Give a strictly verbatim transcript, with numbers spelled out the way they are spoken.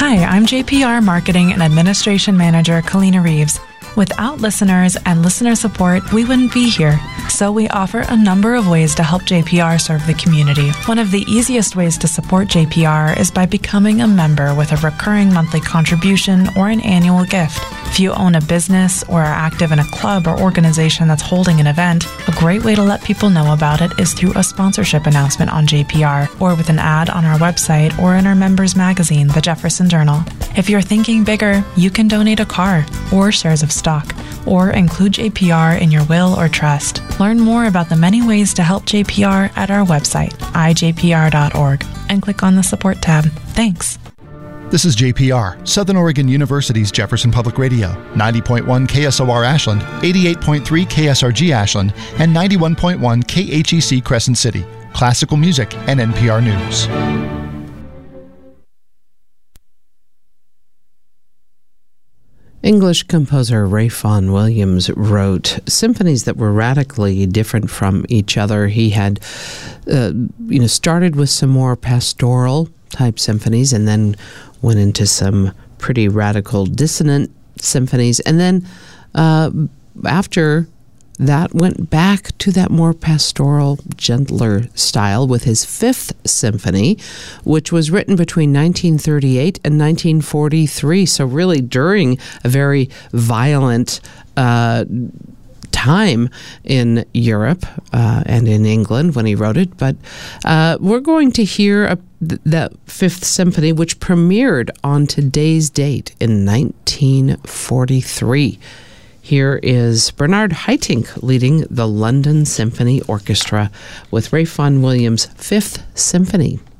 Hi, I'm J P R Marketing and Administration Manager Kalina Reeves. Without listeners and listener support, we wouldn't be here. So we offer a number of ways to help J P R serve the community. One of the easiest ways to support J P R is by becoming a member with a recurring monthly contribution or an annual gift. If you own a business or are active in a club or organization that's holding an event, a great way to let people know about it is through a sponsorship announcement on J P R or with an ad on our website or in our members magazine, the Jefferson Journal. If you're thinking bigger, you can donate a car or shares of stock or include J P R in your will or trust. Learn more about the many ways to help J P R at our website, i j p r dot org, and click on the support tab. Thanks. This is J P R, Southern Oregon University's Jefferson Public Radio, ninety point one K S O R Ashland, eighty-eight point three K S R G Ashland, and ninety-one point one K H E C Crescent City. Classical music and N P R News. English composer Ralph Vaughan Williams wrote symphonies that were radically different from each other. He had, uh, you know, started with some more pastoral type symphonies and then went into some pretty radical dissonant symphonies. And then uh, after that went back to that more pastoral, gentler style with his Fifth Symphony, which was written between nineteen thirty-eight and nineteen forty-three. So really during a very violent uh, time in Europe uh, and in England when he wrote it. But uh, we're going to hear a, th- the Fifth Symphony, which premiered on today's date in nineteen forty-three. Here is Bernard Haitink leading the London Symphony Orchestra with Ralph Vaughan Williams' Fifth Symphony.